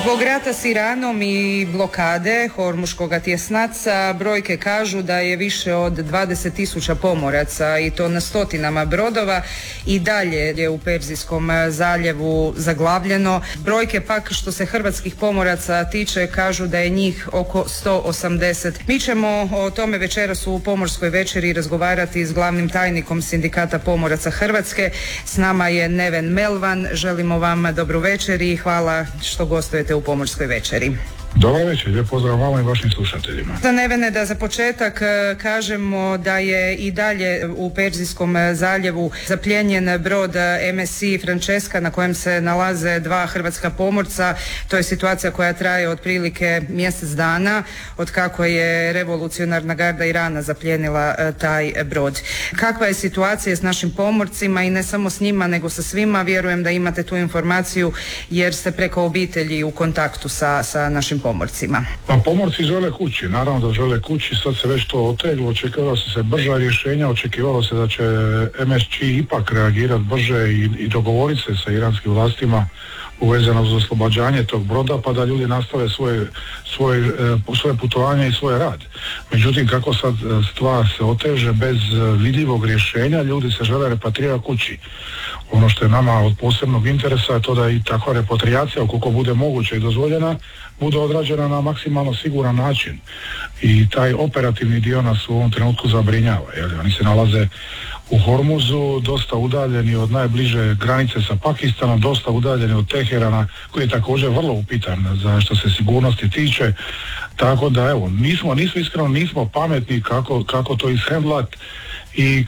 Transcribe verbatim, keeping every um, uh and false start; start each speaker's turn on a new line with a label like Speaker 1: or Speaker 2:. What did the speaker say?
Speaker 1: Zbog rata s Iranom i blokade Hormuškog tjesnaca brojke kažu da je više od dvadeset tisuća pomoraca i to na stotinama brodova i dalje je u Perzijskom zaljevu zaglavljeno. Brojke pak što se hrvatskih pomoraca tiče kažu da je njih oko sto osamdeset. Mi ćemo o tome večeras u Pomorskoj večeri razgovarati s glavnim tajnikom Sindikata pomoraca Hrvatske. S nama je Neven Melvan. Želimo vam dobru večer i hvala što gostujete u Pomorskoj večeri.
Speaker 2: Dobar večer, lijep pozdrav vama i vašim slušateljima.
Speaker 1: Za Nevene, da za početak kažemo da je i dalje u Perzijskom zaljevu zaplijenjen brod M S C Francesca na kojem se nalaze dva hrvatska pomorca. To je situacija koja traje otprilike mjesec dana od kako je revolucionarna garda Irana zaplijenila taj brod. Kakva je situacija s našim pomorcima i ne samo s njima nego sa svima? Vjerujem da imate tu informaciju jer ste preko obitelji u kontaktu sa, sa našim pomorcima.
Speaker 2: Pa pomorci žele kući, naravno da žele kući, sad se već to oteglo, očekivalo se se brža rješenja, očekivalo se da će M S C ipak reagirati brže i, i dogovoriti se sa iranskim vlastima uvezano za oslobađanje tog broda, pa da ljudi nastave svoje, svoje, svoje putovanje i svoj rad. Međutim, kako sad stvar se oteže bez vidljivog rješenja, ljudi se žele repatrirati kući. Ono što je nama od posebnog interesa je to da i takva repatrijacija, ukoliko bude moguća i dozvoljena, bude odrađena na maksimalno siguran način. I taj operativni dio nas u ovom trenutku zabrinjava. Jer oni se nalaze u Hormuzu, dosta udaljeni od najbliže granice sa Pakistanom, dosta udaljeni od Teherana, koji je također vrlo upitan za što se sigurnosti tiče. Tako da evo, nismo, nismo iskreno, nismo pametni kako, kako to ishendlat i